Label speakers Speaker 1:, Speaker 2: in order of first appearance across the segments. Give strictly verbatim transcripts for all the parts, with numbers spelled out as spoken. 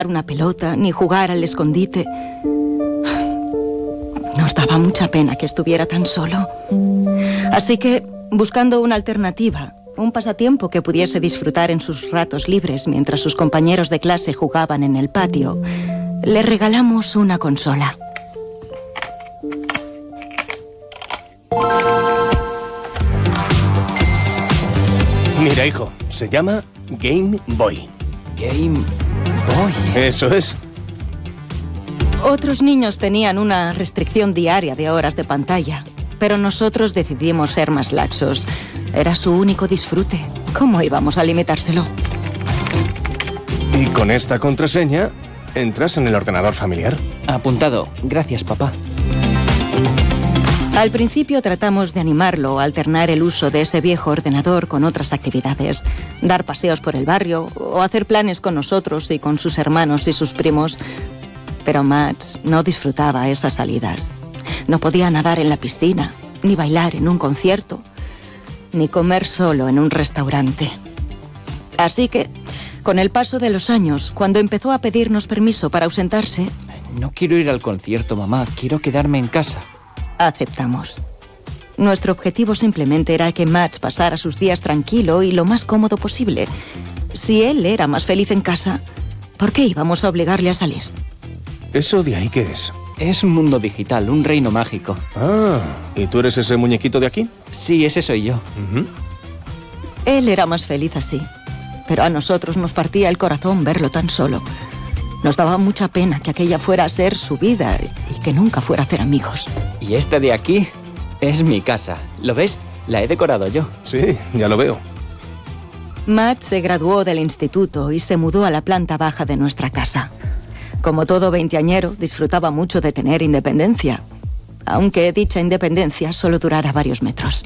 Speaker 1: una pelota, ni jugar al escondite. Nos daba mucha pena que estuviera tan solo. Así que, buscando una alternativa, un pasatiempo que pudiese disfrutar en sus ratos libres mientras sus compañeros de clase jugaban en el patio, le regalamos una consola.
Speaker 2: Mira, hijo, se llama Game Boy.
Speaker 3: Game Boy.
Speaker 2: Eso es.
Speaker 1: Otros niños tenían una restricción diaria de horas de pantalla, pero nosotros decidimos ser más laxos. Era su único disfrute. ¿Cómo íbamos a limitárselo?
Speaker 2: Y con esta contraseña, entras en el ordenador familiar.
Speaker 3: Apuntado. Gracias, papá.
Speaker 1: Al principio tratamos de animarlo a alternar el uso de ese viejo ordenador con otras actividades, dar paseos por el barrio o hacer planes con nosotros y con sus hermanos y sus primos. Pero Max no disfrutaba esas salidas. No podía nadar en la piscina, ni bailar en un concierto, ni comer solo en un restaurante. Así que, con el paso de los años, cuando empezó a pedirnos permiso para ausentarse...
Speaker 3: No quiero ir al concierto, mamá. Quiero quedarme en casa.
Speaker 1: Aceptamos. Nuestro objetivo simplemente era que Max pasara sus días tranquilo y lo más cómodo posible. Si él era más feliz en casa, ¿por qué íbamos a obligarle a salir?
Speaker 2: ¿Eso de ahí qué es?
Speaker 3: Es un mundo digital, un reino mágico.
Speaker 2: Ah, ¿y tú eres ese muñequito de aquí?
Speaker 3: Sí, ese soy yo.
Speaker 2: Uh-huh.
Speaker 1: Él era más feliz así, pero a nosotros nos partía el corazón verlo tan solo. Nos daba mucha pena que aquella fuera a ser su vida y que nunca fuera a hacer amigos.
Speaker 3: Y esta de aquí es mi casa. ¿Lo ves? La he decorado yo.
Speaker 2: Sí, ya lo veo.
Speaker 1: Matt se graduó del instituto y se mudó a la planta baja de nuestra casa. Como todo veinteañero, disfrutaba mucho de tener independencia, aunque dicha independencia solo durara varios metros.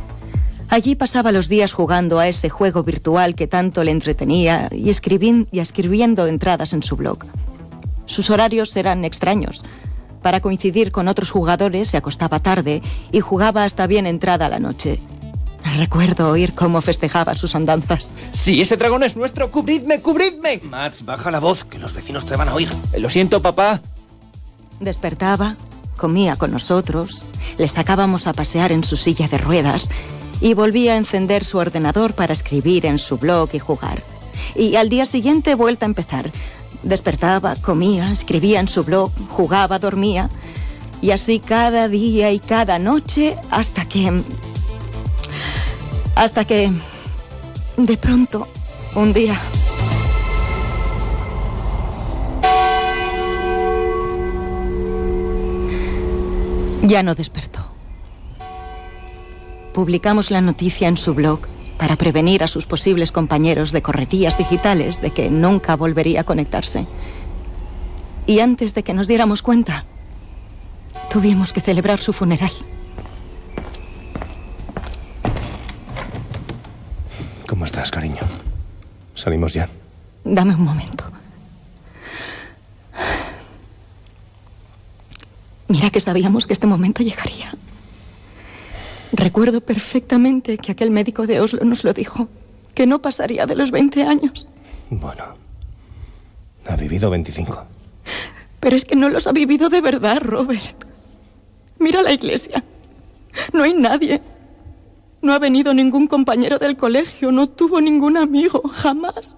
Speaker 1: Allí pasaba los días jugando a ese juego virtual que tanto le entretenía y, escribin- y escribiendo entradas en su blog. Sus horarios eran extraños. Para coincidir con otros jugadores se acostaba tarde y jugaba hasta bien entrada la noche. Recuerdo oír cómo festejaba sus andanzas.
Speaker 3: ¡Sí, ese dragón es nuestro! ¡Cubridme, cubridme!
Speaker 2: Max, baja la voz, que los vecinos te van a oír.
Speaker 3: Lo siento, papá.
Speaker 1: Despertaba, comía con nosotros, le sacábamos a pasear en su silla de ruedas y volvía a encender su ordenador para escribir en su blog y jugar. Y al día siguiente, vuelta a empezar. Despertaba, comía, escribía en su blog, jugaba, dormía. Y así cada día y cada noche hasta que... Hasta que... De pronto, un día... Ya no despertó. Publicamos la noticia en su blog para prevenir a sus posibles compañeros de correrías digitales de que nunca volvería a conectarse. Y antes de que nos diéramos cuenta, tuvimos que celebrar su funeral.
Speaker 2: ¿Cómo estás, cariño? ¿Salimos ya?
Speaker 1: Dame un momento. Mira que sabíamos que este momento llegaría. Recuerdo perfectamente que aquel médico de Oslo nos lo dijo, que no pasaría de los veinte años.
Speaker 2: Bueno, ha vivido veinticinco.
Speaker 1: Pero es que no los ha vivido de verdad, Robert. Mira la iglesia. No hay nadie. No ha venido ningún compañero del colegio, no tuvo ningún amigo, jamás.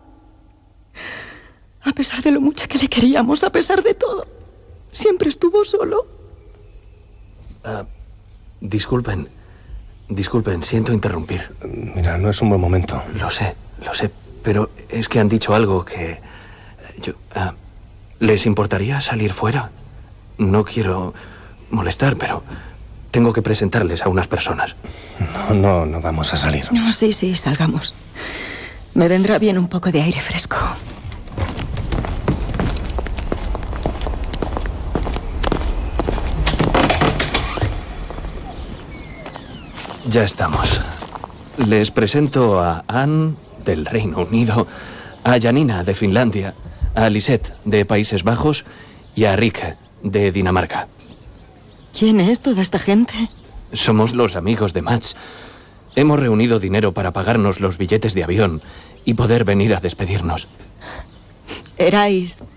Speaker 1: A pesar de lo mucho que le queríamos, a pesar de todo, siempre estuvo solo.
Speaker 4: Uh, disculpen, disculpen, siento interrumpir.
Speaker 2: Mira, no es un buen momento.
Speaker 4: Lo sé, lo sé, pero es que han dicho algo que... Yo, uh, ¿les importaría salir fuera? No quiero molestar, pero tengo que presentarles a unas personas.
Speaker 2: No, no, no vamos a salir.
Speaker 1: No, sí, sí, salgamos. Me vendrá bien un poco de aire fresco.
Speaker 4: Ya estamos. Les presento a Anne, del Reino Unido, a Janina, de Finlandia, a Lisette, de Países Bajos, y a Rick, de Dinamarca.
Speaker 1: ¿Quién es toda esta gente?
Speaker 4: Somos los amigos de Max. Hemos reunido dinero para pagarnos los billetes de avión y poder venir a despedirnos.
Speaker 1: Erais